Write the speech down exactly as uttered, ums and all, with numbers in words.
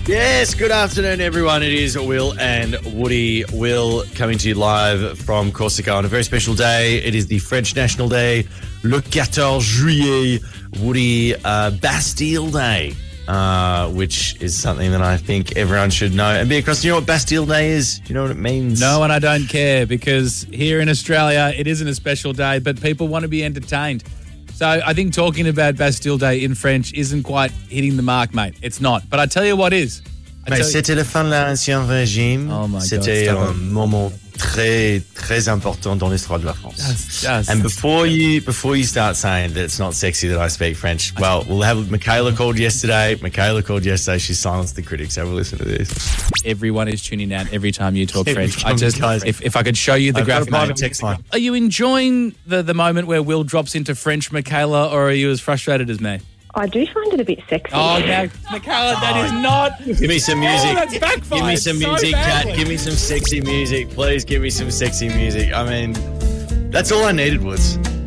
Yes, good afternoon, everyone. It is Will and Woody. Will coming to you live from Corsica on a very special day. It is the French National Day, le quatorze juillet, Woody, uh, Bastille Day, uh, which is something that I think everyone should know. And be across, do you know what Bastille Day is? Do you know what it means? No, and I don't care, because here in Australia, it isn't a special day, but people want to be entertained. So I think talking about Bastille Day in French isn't quite hitting the mark, mate. It's not. But I tell you what is. I Mais tell c'était la fin de l'Ancien Régime. Oh my God, c'était stop un it. moment très, très important dans l'histoire de la France. Just, just. And before you before you start saying that it's not sexy that I speak French, well, we'll have Michaela called yesterday. Michaela called yesterday. She silenced the critics. Have a listen to this. Everyone is tuning out every time you talk Every French. I time just, you guys- if, if I could show you the I've got a graphic. private text line. Are you enjoying the, the moment where Will drops into French, Michaela, or are you as frustrated as me? I do find it a bit sexy. Oh, no, Michaela, that is not. Give me some music. Oh, that's backfired Give me some so music, badly. Kat. Give me some sexy music. Please give me some sexy music. I mean, that's all I needed was.